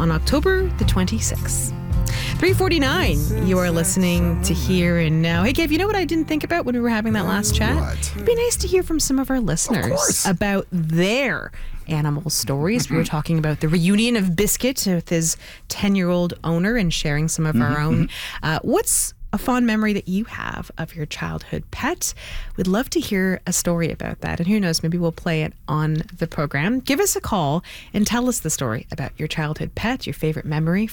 on October the 26th. 3:49, you are listening to Here and Now. Hey, Gabe, you know what I didn't think about when we were having that last chat? What? It'd be nice to hear from some of our listeners about their animal stories. We were talking about the reunion of Biscuit with his 10-year-old owner and sharing some of our own. What's a fond memory that you have of your childhood pet? We'd love to hear a story about that. And who knows, maybe we'll play it on the program. Give us a call and tell us the story about your childhood pet, your favorite memory,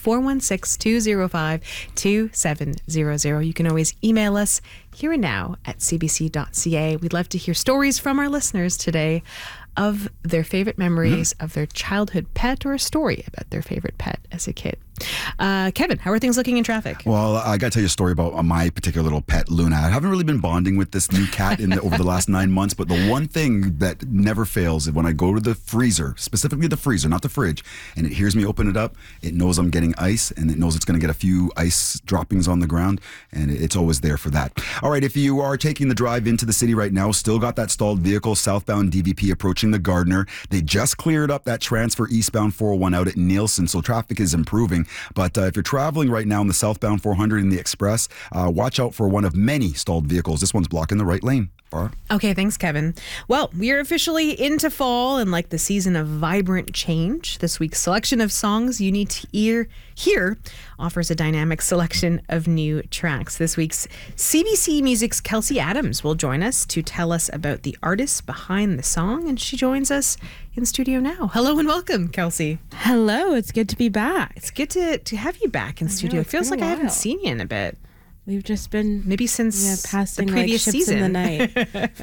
416-205-2700. You can always email us here and now at cbc.ca. We'd love to hear stories from our listeners today of their favorite memories of their childhood pet or a story about their favorite pet as a kid. Kevin, how are things looking in traffic? Well, I got to tell you a story about my particular little pet, Luna. I haven't really been bonding with this new cat over the last 9 months, but the one thing that never fails is when I go to the freezer, specifically the freezer, not the fridge, and it hears me open it up, it knows I'm getting ice, and it knows it's going to get a few ice droppings on the ground, and it's always there for that. All right, if you are taking the drive into the city right now, still got that stalled vehicle, southbound DVP approaching the Gardiner. They just cleared up that transfer eastbound 401 out at Nielsen, so traffic is improving. But if you're traveling right now on the southbound 400 in the Express, watch out for one of many stalled vehicles. This one's blocking the right lane. Okay, thanks, Kevin. Well, we are officially into fall and like the season of vibrant change. This week's selection of songs you need to hear offers a dynamic selection of new tracks. This week's CBC Music's Kelsey Adams will join us to tell us about the artists behind the song, and she joins us in studio now. Hello and welcome, Kelsey. Hello, it's good to be back. It's good to have you back in studio. It feels like I haven't seen you in a bit. We've just been maybe since passing the previous like ships season. in the night.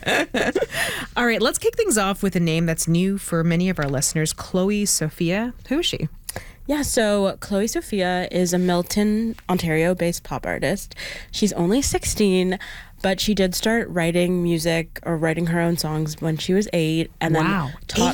All right, let's kick things off with a name that's new for many of our listeners, Chloe Sophia. Who is she? Yeah, so Chloe Sophia is a Milton, Ontario-based pop artist. She's only 16, but she did start writing music or writing her own songs when she was 8, and then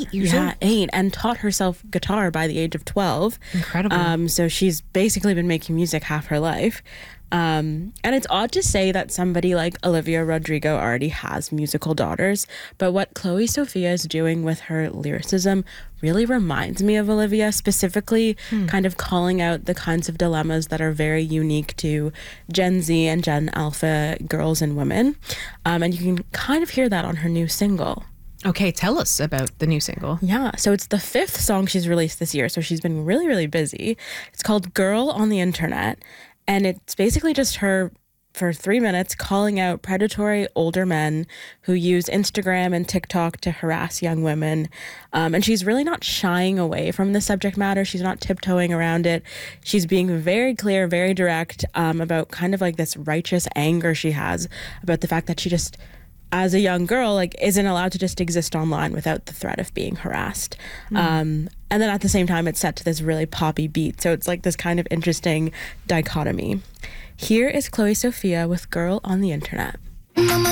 taught herself guitar by the age of 12. Incredible. So she's basically been making music half her life. And it's odd to say that somebody like Olivia Rodrigo already has musical daughters, but what Chloe Sophia is doing with her lyricism really reminds me of Olivia, specifically kind of calling out the kinds of dilemmas that are very unique to Gen Z and Gen Alpha girls and women. And you can kind of hear that on her new single. Okay, tell us about the new single. Yeah, so it's the 5th song she's released this year, so she's been really, really busy. It's called Girl on the Internet. And it's basically just her, for 3 minutes, calling out predatory older men who use Instagram and TikTok to harass young women. And she's really not shying away from the subject matter. She's not tiptoeing around it. She's being very clear, very direct about kind of like this righteous anger she has about the fact that she just, as a young girl, like isn't allowed to just exist online without the threat of being harassed. And then at the same time, it's set to this really poppy beat. So it's like this kind of interesting dichotomy. Here is Chloe Sophia with Girl on the Internet. Mama